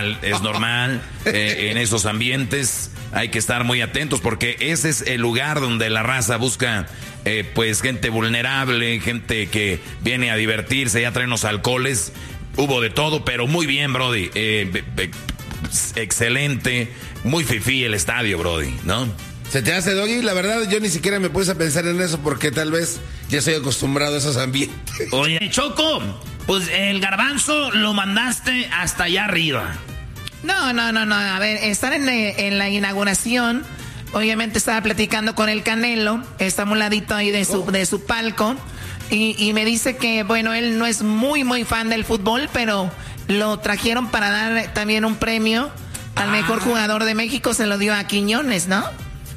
normal. En esos ambientes hay que estar muy atentos porque ese es el lugar donde la raza busca pues gente vulnerable, gente que viene a divertirse, ya traen los alcoholes, hubo de todo, pero muy bien, brody, excelente, muy fifí el estadio, brody, ¿no? ¿Se te hace, Doggy? La verdad, yo ni siquiera me puse a pensar en eso porque tal vez ya estoy acostumbrado a esos ambientes. Oye, Choco, pues el Garbanzo lo mandaste hasta allá arriba. No. A ver, estar en la inauguración, obviamente estaba platicando con el Canelo, está a un ladito ahí de su palco, y me dice que, bueno, él no es muy fan del fútbol, pero lo trajeron para dar también un premio al mejor jugador de México, se lo dio a Quiñones, ¿no?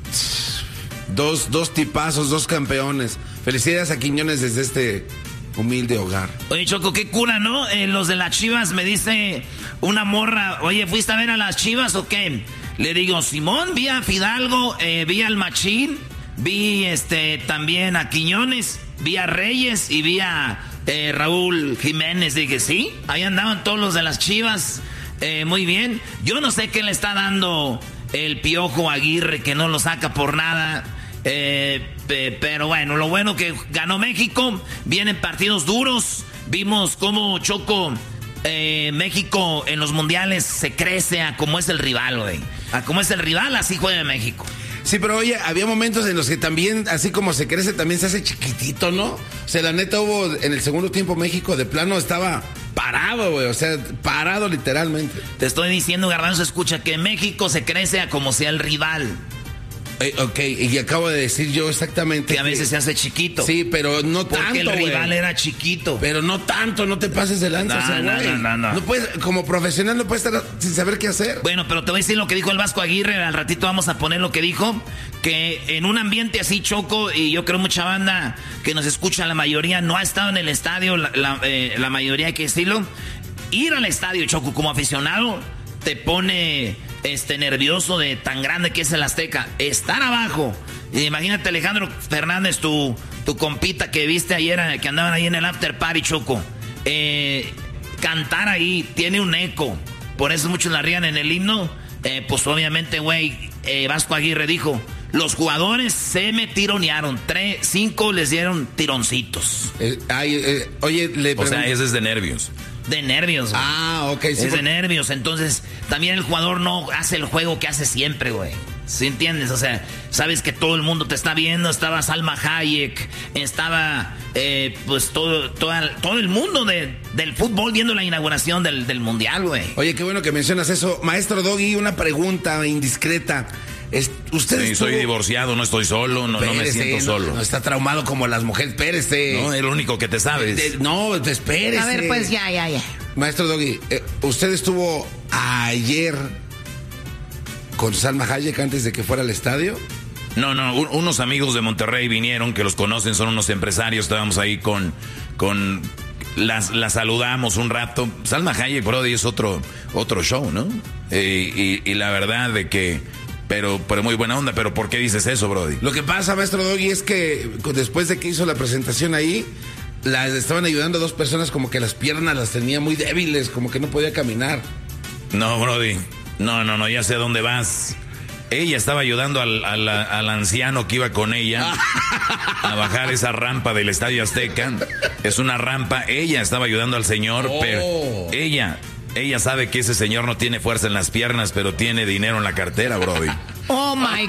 Dos tipazos, dos campeones. Felicidades a Quiñones desde este humilde hogar. Oye, Choco, qué cura, ¿no? Los de las Chivas, me dice una morra, oye, ¿fuiste a ver a las Chivas o qué? Le digo, Simón, vi a Fidalgo, vi al Machín, vi también a Quiñones, vi a Reyes y vi a Raúl Jiménez. Dije, sí, ahí andaban todos los de las Chivas, muy bien. Yo no sé qué le está dando el Piojo Aguirre, que no lo saca por nada. Pero bueno, lo bueno que ganó México. Vienen partidos duros. Vimos cómo, Choco, México en los mundiales se crece a como es el rival, güey. A como es el rival, así juega México. Sí, pero oye, había momentos en los que también, así como se crece, también se hace chiquitito, ¿no? O sea, la neta hubo, en el segundo tiempo México de plano estaba parado, güey. O sea, parado literalmente. Te estoy diciendo, Garbanzo, escucha, que México se crece a como sea el rival. Ok, y acabo de decir yo exactamente que a veces se hace chiquito. Sí, pero no tanto, porque el rival era chiquito. Pero no tanto, no te pases de lanza. No. No puedes, como profesional no puedes estar sin saber qué hacer. Bueno, pero te voy a decir lo que dijo el Vasco Aguirre. Al ratito vamos a poner lo que dijo. Que en un ambiente así, Choco, y yo creo mucha banda que nos escucha, la mayoría no ha estado en el estadio, la mayoría, hay que decirlo. Ir al estadio, Choco, como aficionado, te pone nervioso de tan grande que es el Azteca. Estar abajo. Imagínate, Alejandro Fernández, tu compita que viste ayer, que andaban ahí en el after party, Choco. Cantar ahí tiene un eco. Por eso muchos la rían en el himno. Pues obviamente, güey, Vasco Aguirre dijo, los jugadores se me tironearon. 5 les dieron tironcitos. Oye, o sea, ese es de nervios. De nervios, güey. Ok, sí. Es de nervios. Entonces, también el jugador no hace el juego que hace siempre, güey. ¿Sí entiendes? O sea, sabes que todo el mundo te está viendo. Estaba Salma Hayek. Estaba, pues, todo el mundo del fútbol viendo la inauguración del Mundial, güey. Oye, qué bueno que mencionas eso. Maestro Doggy, una pregunta indiscreta. ¿Usted estoy divorciado, no estoy solo, no me siento solo. No está traumado como las mujeres, espérese. No, es lo único que te sabes. Espérese. A ver, pues ya. Maestro Doggy, ¿usted estuvo ayer con Salma Hayek antes de que fuera al estadio? No, unos amigos de Monterrey vinieron, que los conocen, son unos empresarios, estábamos ahí con las saludamos un rato. Salma Hayek, brody, es otro show, ¿no? Y la verdad de que... Pero muy buena onda. ¿Pero por qué dices eso, brody? Lo que pasa, maestro Doggy, es que después de que hizo la presentación ahí, las estaban ayudando a 2 personas, como que las piernas las tenía muy débiles, como que no podía caminar. No, brody. No, ya sé a dónde vas. Ella estaba ayudando al anciano que iba con ella a bajar esa rampa del Estadio Azteca. Es una rampa. Ella estaba ayudando al señor, pero ella sabe que ese señor no tiene fuerza en las piernas, pero tiene dinero en la cartera, brody. Oh my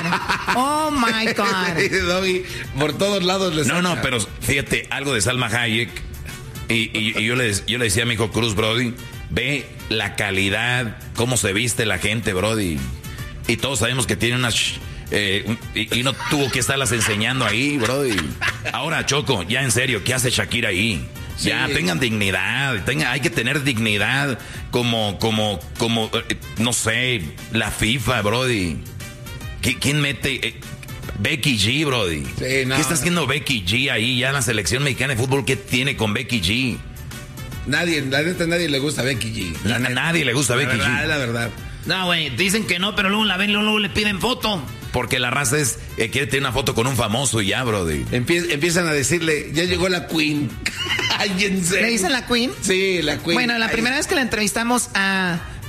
God. Doggy, por todos lados le saca. No, pero fíjate, algo de Salma Hayek. Y yo le decía a mi hijo Cruz, brody, ve la calidad, cómo se viste la gente, brody. Y todos sabemos que tiene unas... y no tuvo que estarlas enseñando ahí, brody. Ahora, Choco, ya en serio, ¿qué hace Shakira ahí? Sí. Ya, tengan dignidad, hay que tener dignidad como, no sé, la FIFA, brody. ¿Quién mete? Becky G, brody. Sí, ¿qué está haciendo Becky G ahí ya en la selección mexicana de fútbol? ¿Qué tiene con Becky G? La neta, nadie le gusta a Becky G. A nadie le gusta Becky G. La verdad. No, güey, dicen que no, pero luego la ven, luego le piden foto. Porque la raza quiere tener una foto con un famoso y ya, brody. Empiezan a decirle, ya llegó la Queen. ¿Le dicen la Queen? Sí, la Queen. Bueno, la primera vez que la entrevistamos a